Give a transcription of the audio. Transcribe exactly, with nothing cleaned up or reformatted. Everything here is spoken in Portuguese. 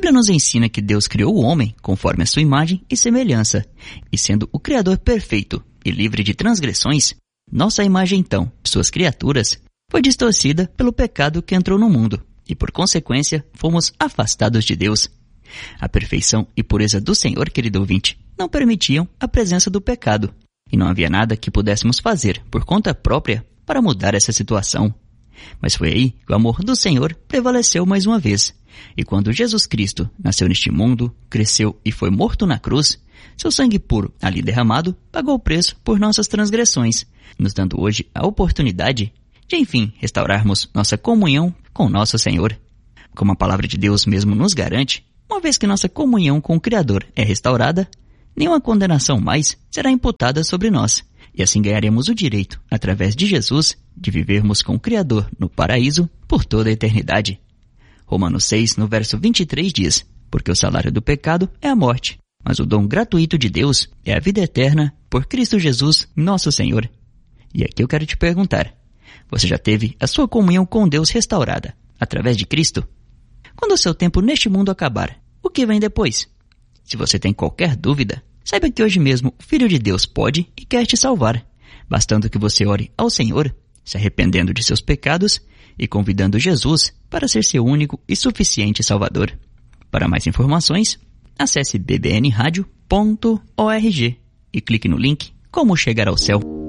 Bíblia nos ensina que Deus criou o homem conforme a sua imagem e semelhança, e sendo o Criador perfeito e livre de transgressões, nossa imagem então, suas criaturas, foi distorcida pelo pecado que entrou no mundo, e por consequência fomos afastados de Deus. A perfeição e pureza do Senhor, querido ouvinte, não permitiam a presença do pecado, e não havia nada que pudéssemos fazer por conta própria para mudar essa situação. Mas foi aí que o amor do Senhor prevaleceu mais uma vez. E quando Jesus Cristo nasceu neste mundo, cresceu e foi morto na cruz, seu sangue puro ali derramado pagou o preço por nossas transgressões, nos dando hoje a oportunidade de, enfim, restaurarmos nossa comunhão com nosso Senhor. Como a palavra de Deus mesmo nos garante, uma vez que nossa comunhão com o Criador é restaurada, nenhuma condenação mais será imputada sobre nós, e assim ganharemos o direito, através de Jesus, de vivermos com o Criador no paraíso por toda a eternidade. Romanos seis, no verso vinte e três diz: porque o salário do pecado é a morte, mas o dom gratuito de Deus é a vida eterna por Cristo Jesus, nosso Senhor. E aqui eu quero te perguntar, você já teve a sua comunhão com Deus restaurada, através de Cristo? Quando o seu tempo neste mundo acabar, o que vem depois? Se você tem qualquer dúvida, saiba que hoje mesmo o Filho de Deus pode e quer te salvar, bastando que você ore ao Senhor, se arrependendo de seus pecados e convidando Jesus para ser seu único e suficiente Salvador. Para mais informações, acesse b b n radio ponto org e clique no link Como Chegar ao Céu.